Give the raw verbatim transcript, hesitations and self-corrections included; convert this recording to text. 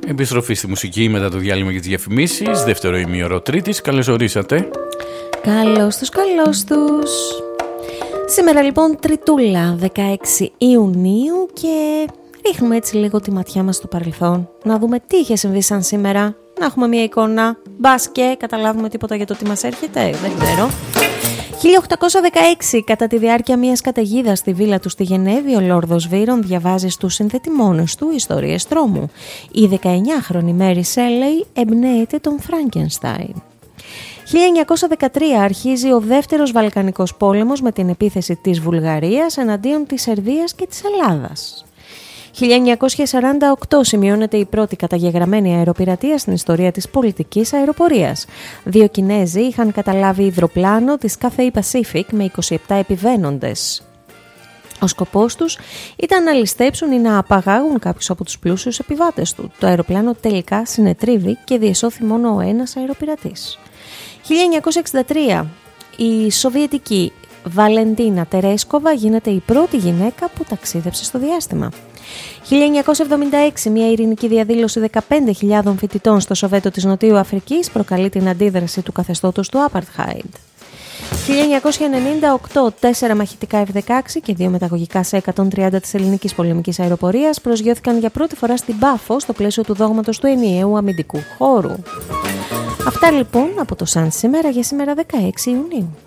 Επιστροφή στη μουσική μετά το διάλειμμα για τις διαφημίσεις. Δεύτερο ημίωρο Τρίτης. Καλώς ορίσατε. Καλώς τους, καλώς τους. Σήμερα λοιπόν Τριτούλα, δεκαέξι Ιουνίου, και ρίχνουμε έτσι λίγο τη ματιά μας στο παρελθόν. Να δούμε τι είχε συμβεί σαν σήμερα. Να έχουμε μια εικόνα. Μπας και καταλάβουμε τίποτα για το τι μας έρχεται. Δεν ξέρω. χίλια οκτακόσια δεκαέξι, κατά τη διάρκεια μιας καταιγίδας στη βίλα του στη Γενέβη, ο Λόρδος Βίρον διαβάζει στους συνθετημόνες του ιστορίες τρόμου. Η δεκαεννιάχρονη Μέρι Σέλεϊ εμπνέεται τον Φράγκενστάιν. χίλια εννιακόσια δεκατρία αρχίζει ο δεύτερος Βαλκανικός πόλεμος με την επίθεση της Βουλγαρίας εναντίον της Σερβίας και της Ελλάδας. χίλια εννιακόσια σαράντα οκτώ σημειώνεται η πρώτη καταγεγραμμένη αεροπειρατεία στην ιστορία της πολιτικής αεροπορίας. Δύο Κινέζοι είχαν καταλάβει υδροπλάνο της Cathay Pacific με είκοσι επτά επιβαίνοντες. Ο σκοπός τους ήταν να ληστέψουν ή να απαγάγουν κάποιους από τους πλούσιους επιβάτες του. Το αεροπλάνο τελικά συνετρίβει και διεσώθη μόνο ο ένας αεροπειρατής. χίλια εννιακόσια εξήντα τρία η Σοβιετική Βαλεντίνα Τερέσκοβα γίνεται η πρώτη γυναίκα που ταξίδεψε στο διάστημα. χίλια εννιακόσια εβδομήντα έξι μια ειρηνική διαδήλωση δεκαπέντε χιλιάδων φοιτητών στο Σοβέτο της Νοτιού Αφρικής προκαλεί την αντίδραση του καθεστώτος του Apartheid. χίλια εννιακόσια ενενήντα οκτώ τέσσερα μαχητικά εφ δεκαέξι και δύο μεταγωγικά σε εκατόν τριάντα της ελληνικής πολεμικής αεροπορίας προσγειώθηκαν για πρώτη φορά στην Πάφο στο πλαίσιο του δόγματος του ενιαίου αμυντικού χώρου. Αυτά λοιπόν από το Σαν σήμερα για σήμερα δεκαέξι Ιουνίου.